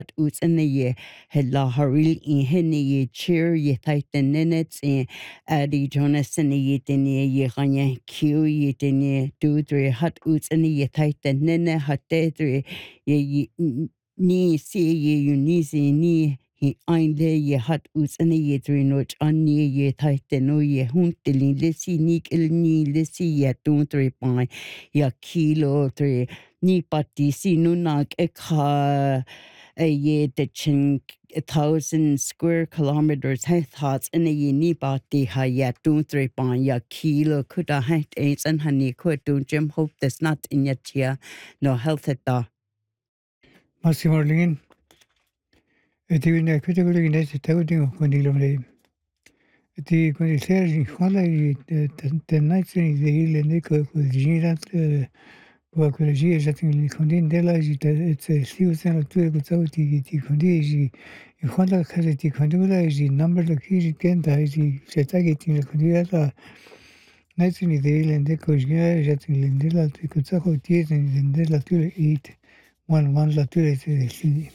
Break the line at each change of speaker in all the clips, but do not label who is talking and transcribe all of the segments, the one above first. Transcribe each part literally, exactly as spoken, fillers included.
Uts in the ye had la haril in henny ye cheer ye tight the ninnets in Addy Jonas in the ye dinny ye ganya Q ye dinny do three hot uts in the ye tight the ninne hot day three ye ni see ye you ni see ni he ein le ye hot uts in the ye three noch on ye ye tight the no ye hunt the lissy ni il ni lissy ye don't three pine ya kilo three ni patti si nunak e ka a year the chin a thousand square kilometers hai thoughts in a yini bati ha ya don't three pan ya kilo could a hat aids and honey could don't Jim hope there's not in your chair no health at all.
Massimo Lingin, eti wina critical in the touting of Condilum. Eti Condiseri, Hola, the nights in the hill and Nico with Girat, Quacology, Jatin Condin Della, it's a Susan of two without the Condigi. If Honda has a Condula, is the number of keys can die, the Setagit in the Condilla. Nights in the hill and Nico Jatin Lindella, the Kutako tears and the Latura eat one one Latura city.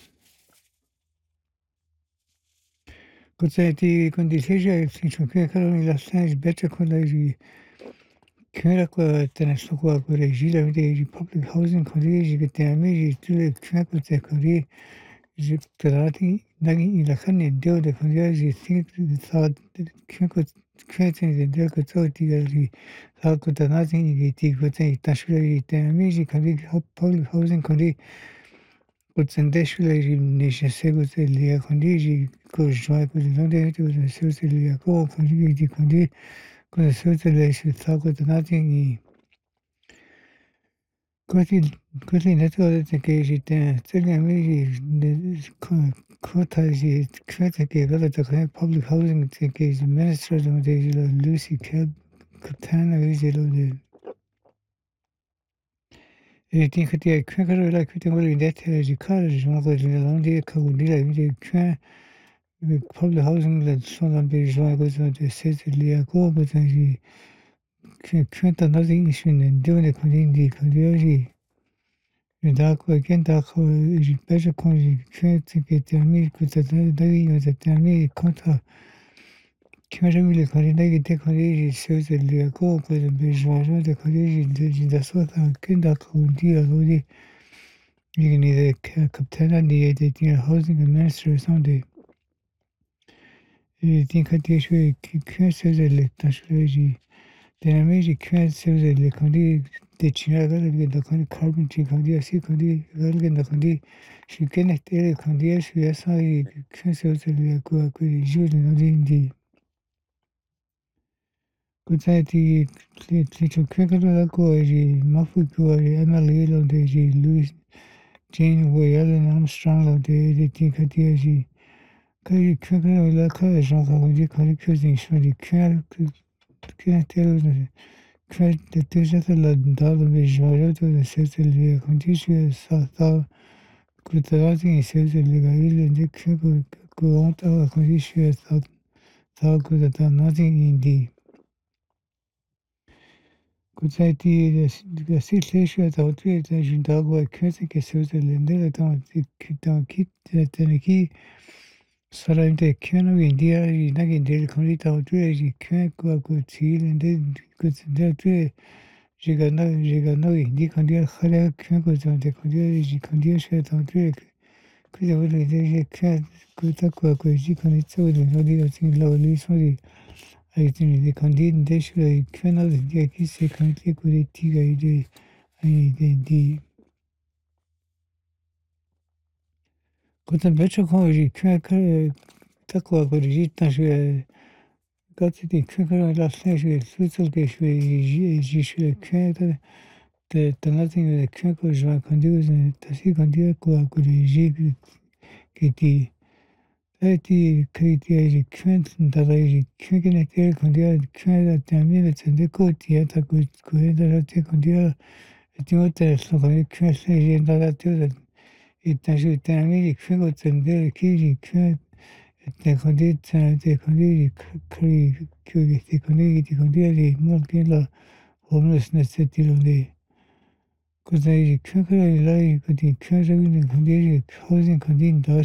Кстати, кондисежа синчуке карани ласнаж бече коллежи кера тенесуа коллежи лавде public housing коллежи гетами туле кнако те коллежи жиптарати наги илахане дeo de коллежи think thought кнако кнетен де коцоти гари сако танати гити коте ташве теми коллежи public housing коллежи Kutsendeshule nisha sego se lia kondi ko jwa ko londe to se se lia ko kondi di kondi ko se se le se sa ko tanati ni ko ti ko ti neto de ke jite tele mi ko ko ta ji kwete ke gala ta public housing te ke minister de Lucy Keb Katana ji lo de Et tin que tu as cru que la cuite moi une dette du cas je m'en vais dans des cas où il a eu que le public housing là sont dans des gens à cause de ces liés à quoi parce que j'ai que que t'as dans une chaîne de données qu'on dit que j'ai j'ai d'accord qu'un d'accord j'ai pas je quand j'ai que que terminé que ça d'ailleurs ça terminé quand quand j'ai vu les candidats qui étaient candidats j'ai ces liés à quoi parce que les gens de candidats j'ai j'ai d'assaut qu'un d'accord dit alors dit You can either captain the the housing minister Sunday. You think that you should cancel the electricity. Then I made you cancel the electricity. The China got the kind of carbon tree can be a secondary, again the condi. She cannot tell the condi, she has I cancel the go usually not in the good side the little cricket go as a muffled go and a little of the Louis. Jane Wayne Armstrong de de Tinkati Kari Kaka la Kara Jean Kari Kari Cousin Shadi Kar Kar Kar de Tejata la Dada Vijaya to the Cecil Condition Sata Kutarati Cecil Legail and the Kaka Kuanta Condition South South Kutata nothing in the Kutsati the situation at our tree at Jindagua Kesik Switzerland dans dans kit Teneki Salamte Kano India Nagin Del Conita Tree Kanko Kutil and then good there tree Jigano Jigano Indi Condia Hara Kanko on the Condia Condia on tree could have really cat Kutaka Jikonito and Nodi in low Lismodi. I think the condition they should cannot get his country could take a day. I did. Got a better college cracker Takwa Gorita got the cracker last night with Switzerland Gishu cracker the nothing of the crackers are conduced and the second year could get Eti kritiği kent dalayı kene tel kondiya kene tamir etsende kotiya ta koyda rate kondiya etimo terslo koy kene yenda rate etna şu tamir kene etsende ki kene etne kondiya tsende kondiya kri kyo geti kondiya geti kondiya li mol kela homelessness etilonde 그래서 이 쾌거를 라이 그디 쾌적인 건데 housing condition